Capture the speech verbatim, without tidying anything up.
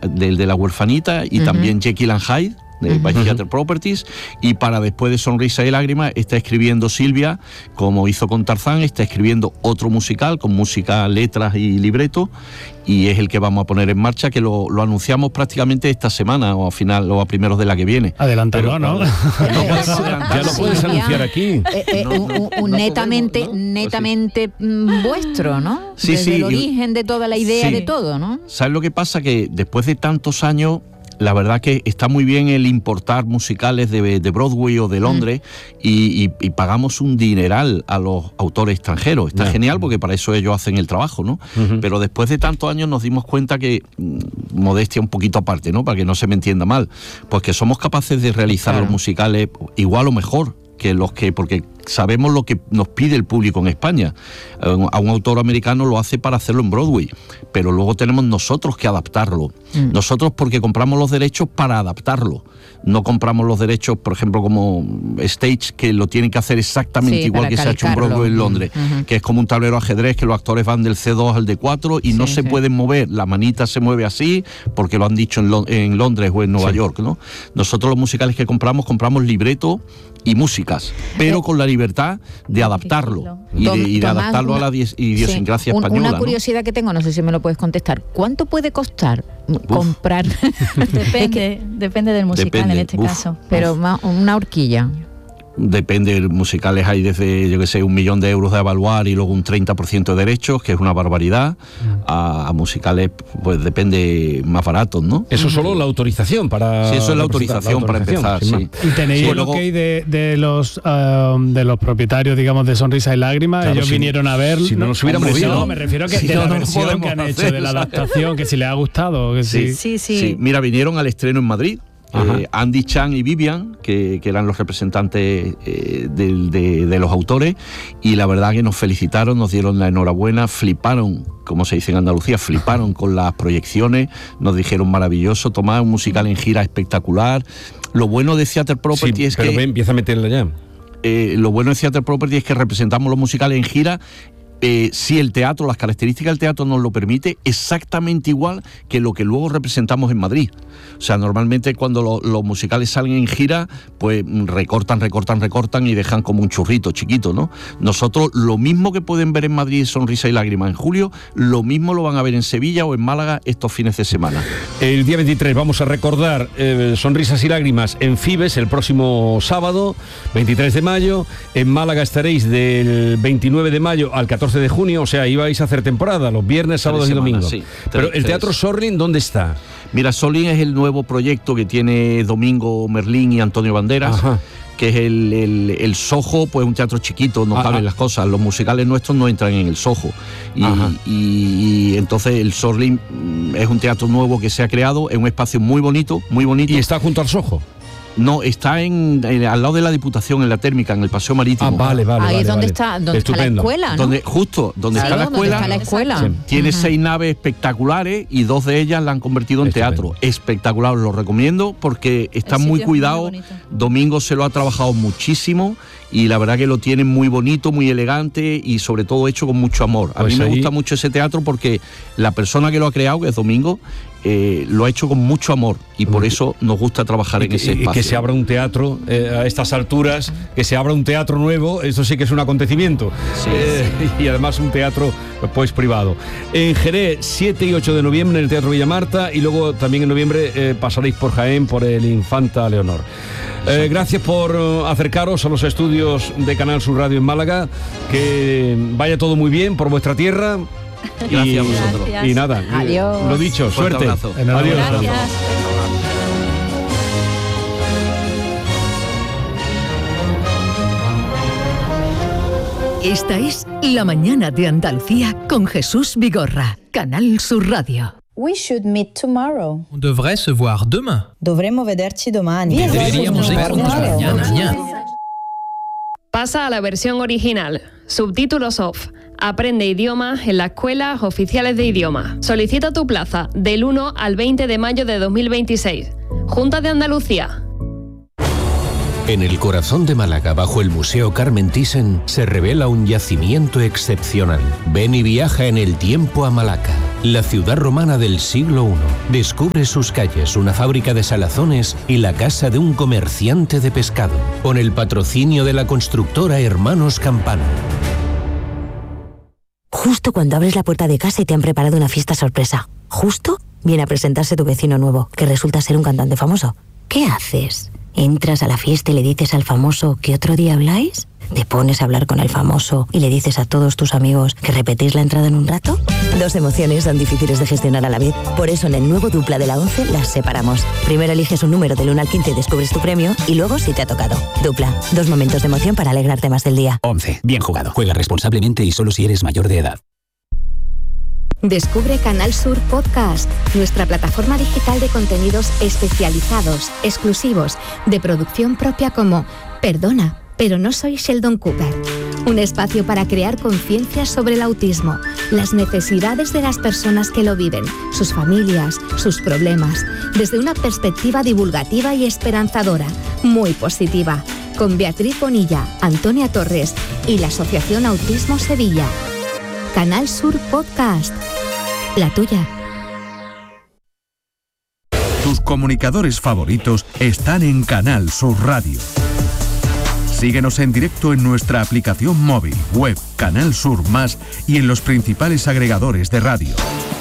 del de la huerfanita y uh-huh. también Jekyll and Hyde, de by uh-huh. Theatre Properties, y para después de Sonrisa y Lágrimas está escribiendo Silvia, como hizo con Tarzán, está escribiendo otro musical con música, letras y libreto, y es el que vamos a poner en marcha, que lo, lo anunciamos prácticamente esta semana o a final o a primeros de la que viene. Adelántalo, ¿no? No, ya lo puedes anunciar aquí. Eh, eh, no, no, un, un no netamente, podemos, ¿no? netamente pues sí. vuestro, ¿no? Sí, Desde sí. el origen de toda la idea sí. de todo, ¿no? ¿Sabes lo que pasa? Que después de tantos años, la verdad que está muy bien el importar musicales de, de Broadway o de Londres mm. y, y, y pagamos un dineral a los autores extranjeros. Está yeah. genial porque para eso ellos hacen el trabajo, ¿no? Uh-huh. Pero después de tantos años nos dimos cuenta que, modestia un poquito aparte, ¿no? Para que no se me entienda mal, pues que somos capaces de realizar claro. los musicales igual o mejor que los que, porque sabemos lo que nos pide el público en España. A un autor americano lo hace para hacerlo en Broadway, pero luego tenemos nosotros que adaptarlo. Mm. Nosotros porque compramos los derechos para adaptarlo. No compramos los derechos, por ejemplo, como Stage, que lo tienen que hacer exactamente sí, igual que se ha hecho en Broadway en Londres, uh-huh. que es como un tablero ajedrez, que los actores van del C dos al D cuatro y sí, no se sí. pueden mover. La manita se mueve así, porque lo han dicho en, Lo- en Londres o en Nueva sí. York, ¿no? Nosotros los musicales que compramos, compramos libreto y músicas, pero con la libertad de adaptarlo y de, y de Tomás, adaptarlo una, a la dies, idiosincrasia sí, un, española. Una curiosidad ¿no? que tengo, no sé si me lo puedes contestar. ¿Cuánto puede costar uf. comprar? Depende, es que, depende del musical depende, en este uf, caso. Pero más, una horquilla. Depende, musicales hay desde, yo que sé, un millón de euros de evaluar y luego un treinta por ciento de derechos, que es una barbaridad, a, a musicales, pues depende más baratos, ¿no? Eso es solo la autorización para... Sí, eso es la autorización, la autorización para empezar, sí. ¿Y tenéis sí, el luego... ok de, de, los, uh, de los propietarios, digamos, de Sonrisa y Lágrimas? Claro, ellos si, vinieron a ver... Si no nos hubiéramos visto. No, me refiero a que si de no, la no versión que han hecho, de la adaptación, que si les ha gustado. Que sí. Sí. Sí, sí. sí, mira, vinieron al estreno en Madrid. Eh, Andy Chan y Vivian, que, que eran los representantes eh, de, de, de los autores, y la verdad que nos felicitaron, nos dieron la enhorabuena, fliparon, como se dice en Andalucía, fliparon con las proyecciones, nos dijeron maravilloso, Tomás, un musical en gira espectacular. Lo bueno de Theatre Property sí, es pero que... Pero empieza a meterla ya. Eh, lo bueno de Theatre Property es que representamos los musicales en gira. Eh, si el teatro, las características del teatro nos lo permite, exactamente igual que lo que luego representamos en Madrid. O sea, normalmente cuando lo, los musicales salen en gira, pues recortan, recortan, recortan y dejan como un churrito chiquito, ¿no? Nosotros, lo mismo que pueden ver en Madrid Sonrisa y Lágrimas en julio, lo mismo lo van a ver en Sevilla o en Málaga estos fines de semana. El día veintitrés vamos a recordar eh, Sonrisas y Lágrimas en Fibes el próximo sábado, veintitrés de mayo. En Málaga estaréis del veintinueve de mayo al catorce de junio, o sea, ibais a hacer temporada los viernes, sábados y domingos. Sí, pero tres, el Teatro tres. Sorlin, ¿dónde está? Mira, Sorlin es el nuevo proyecto que tiene Domingo Merlín y Antonio Banderas. Ajá. Que es el, el, el Soho, pues un teatro chiquito, no caben las cosas. Los musicales nuestros no entran en el Soho. Y, y, y entonces el Sorlin es un teatro nuevo que se ha creado, es un espacio muy bonito, muy bonito. ¿Y está junto al Soho? No, está en, en al lado de la Diputación, en la Térmica, en el Paseo Marítimo. Ah, vale, vale. Ahí vale, es donde vale. está, donde está la escuela, ¿no? Donde, justo, donde claro, está la escuela. Está la escuela. Sí. Tiene uh-huh. seis naves espectaculares y dos de ellas la han convertido en Estupendo. teatro. Espectacular, os lo recomiendo porque está muy cuidado. Muy Domingo se lo ha trabajado muchísimo y la verdad que lo tiene muy bonito, muy elegante y sobre todo hecho con mucho amor. A pues mí me ahí... gusta mucho ese teatro porque la persona que lo ha creado, que es Domingo, Eh, lo ha hecho con mucho amor y por eso nos gusta trabajar y en que, ese espacio. Y que se abra un teatro eh, a estas alturas, que se abra un teatro nuevo, eso sí que es un acontecimiento. Sí, eh, sí. Y además un teatro pues privado. En Jerez, siete y ocho de noviembre en el Teatro Villa Marta y luego también en noviembre eh, pasaréis por Jaén por el Infanta Leonor. Eh, gracias por acercaros a los estudios de Canal Sur Radio en Málaga, que vaya todo muy bien por vuestra tierra. Gracias y, a vosotros. Gracias. Y nada, adiós. Lo dicho, suerte. Adiós. Gracias. Esta es La Mañana de Andalucía con Jesús Vigorra, Canal Sur Radio. We should meet tomorrow. On devrait se voir demain. Dovremmo vederci domani. Deberíamos vernos mañana. Pasa a la versión original. Subtítulos off. Aprende idiomas en las escuelas oficiales de idiomas. Solicita tu plaza del uno al veinte de mayo de dos mil veintiséis. Junta de Andalucía. En el corazón de Málaga, bajo el Museo Carmen Thyssen, se revela un yacimiento excepcional. Ven y viaja en el tiempo a Malaca. la ciudad romana del siglo primero. Descubre sus calles, una fábrica de salazones y la casa de un comerciante de pescado, con el patrocinio de la constructora Hermanos Campano. Justo cuando abres la puerta de casa y te han preparado una fiesta sorpresa. Justo viene a presentarse tu vecino nuevo, que resulta ser un cantante famoso. ¿Qué haces? ¿Entras a la fiesta y le dices al famoso que otro día habláis? ¿Te pones a hablar con el famoso y le dices a todos tus amigos que repetís la entrada en un rato? Dos emociones son difíciles de gestionar a la vez. Por eso en el nuevo Dupla de la once las separamos. Primero eliges un número del uno al quince y descubres tu premio, y luego si te ha tocado. Dupla, dos momentos de emoción para alegrarte más del día. once. Bien jugado. Juega responsablemente y solo si eres mayor de edad. Descubre Canal Sur Podcast, nuestra plataforma digital de contenidos especializados, exclusivos, de producción propia como Perdona, pero no soy Sheldon Cooper. Un espacio para crear conciencia sobre el autismo, las necesidades de las personas que lo viven, sus familias, sus problemas, desde una perspectiva divulgativa y esperanzadora, muy positiva, con Beatriz Bonilla, Antonia Torres y la Asociación Autismo Sevilla. Canal Sur Podcast, la tuya. Tus comunicadores favoritos están en Canal Sur Radio. Síguenos en directo en nuestra aplicación móvil, web, Canal Sur Más y en los principales agregadores de radio.